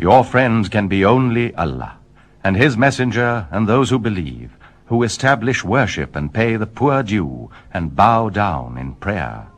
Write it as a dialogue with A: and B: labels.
A: Your friend can be only Allah, and his messenger and those who believe, who establish worship and pay the poor due and bow down in prayer.